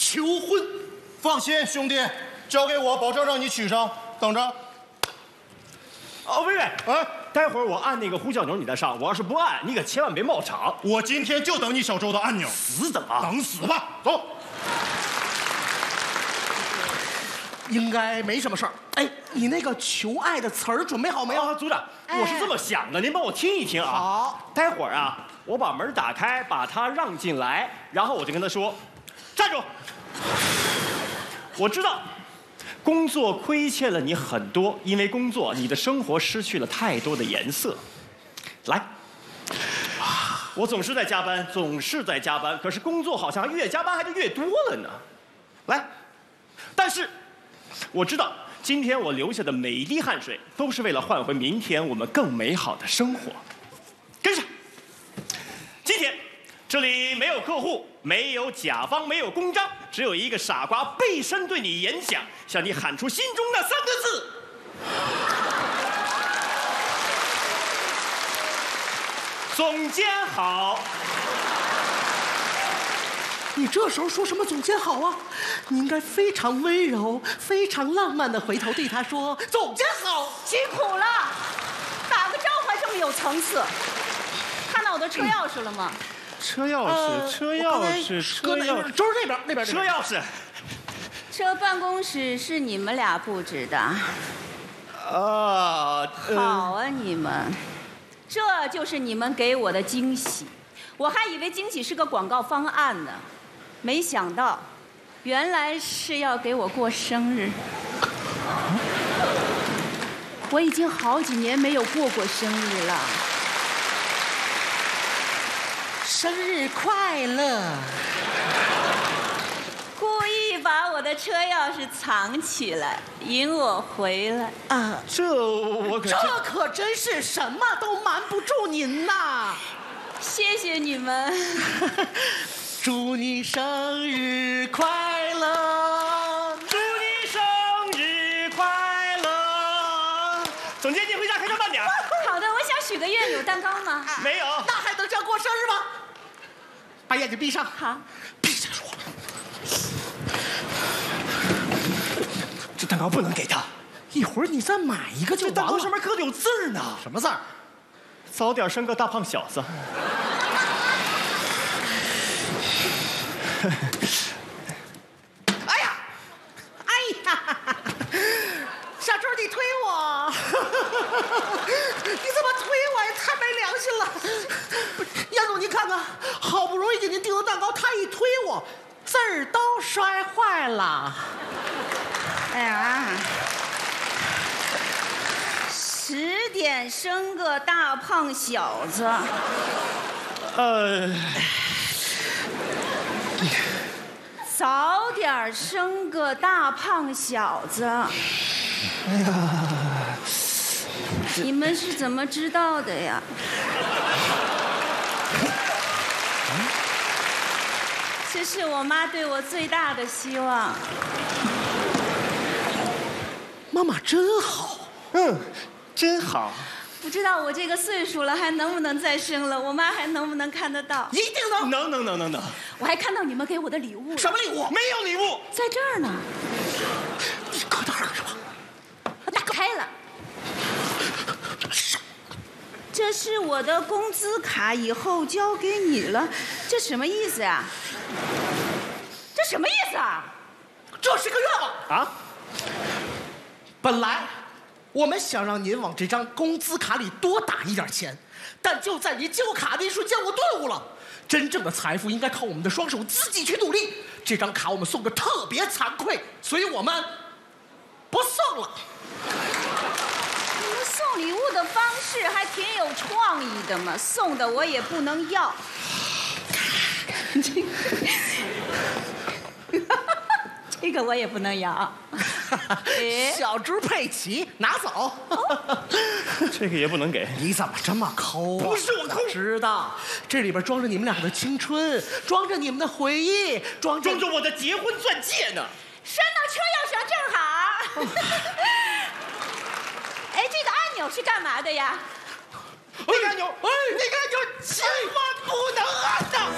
求婚。 放心，兄弟，交给我，保证让你娶上。等着。 哦，薇薇，待会儿我按那个呼叫钮你再上，我要是不按，你可千万别冒场。 我今天就等你小周的按钮。 死等！ 等死吧，走。 应该没什么事儿。哎，你那个求爱的词儿准备好没有？ 啊，组长，我是这么想的，您帮我听一听啊。 好， 待会儿啊，我把门打开，把他让进来，然后我就跟他说：“站住！我知道，工作亏欠了你很多，因为工作，你的生活失去了太多的颜色。来，我总是在加班，总是在加班，可是工作好像越加班还就越多了呢。来，但是。”我知道，今天我流下的每一滴汗水，都是为了换回明天我们更美好的生活。跟上。今天，这里没有客户，没有甲方，没有公章，只有一个傻瓜背身对你演讲，向你喊出心中那3个字。总监好。 你这时候说什么总监好啊？你应该非常温柔、非常浪漫的回头对他说：“总监好， 辛苦了，打个招呼还这么有层次。看到我的车钥匙了吗？ 车钥匙，车钥匙，车钥匙， 就是那边车钥匙。 这办公室是你们俩布置的。好啊，你们，这就是你们给我的惊喜。我还以为惊喜是个广告方案呢。没想到，原来是要给我过生日。我已经好几年没有过生日了。 生日快乐！ 故意把我的车钥匙藏起来，引我回来。 这可真是什么都瞒不住您呐！ 谢谢你们。 祝你生日快乐！ 祝你生日快乐！总监，你回家开车慢点。 好的，我想许个愿，有蛋糕吗？ 没有。 那还能叫过生日吗？把眼睛闭上。 好。 闭上说。 这蛋糕不能给他。 一会儿你再买一个就完了。 这蛋糕上面刻的有字呢。 什么字儿？ 早点生个大胖小子。 哎呀，小周，你推我！你怎么推我呀？太没良心了！杨总，您看看，好不容易给您订的蛋糕，他一推我，字儿都摔坏了。 哎呀，10点生个大胖小子。早点生个大胖小子。哎呀，你们是怎么知道的呀？这是我妈对我最大的希望。 妈妈真好。 真好。 不知道我这个岁数了还能不能再生了，我妈还能不能看得到？ 一定能。 能。 我还看到你们给我的礼物。 什么礼物？ 没有礼物， 在这儿呢。 你搁哪儿干什么？ 我打开了。这是我的工资卡，以后交给你了。这什么意思呀？这什么意思啊？ 这是个愿望啊！ 本来我们想让您往这张工资卡里多打一点钱，但就在您接过卡的一瞬间，我顿悟了。真正的财富应该靠我们的双手自己去努力。这张卡我们送的特别惭愧，所以我们不送了。 你们送礼物的方式还挺有创意的嘛，送的我也不能要。这个我也不能要。 小猪佩奇，拿走。 这个也不能给。 你怎么这么抠啊？ 不是我抠， 知道这里边装着你们俩的青春，装着你们的回忆，装着我的结婚钻戒呢。 拴到车钥匙上正好。哎，这个按钮是干嘛的呀？ 那个按钮，千万不能按呐！